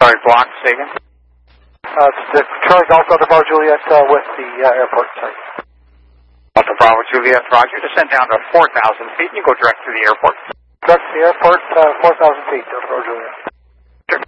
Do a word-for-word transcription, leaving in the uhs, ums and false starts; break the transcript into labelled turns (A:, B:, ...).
A: Sorry, block, say again?
B: Uh, the Charlie Golf Delta Bravo Juliet uh, with the uh, airport site.
A: Delta Bravo Juliet, roger. Descend down to four thousand feet and you go direct to the airport.
B: Direct to the airport, uh, four thousand feet, Delta Bravo Juliet.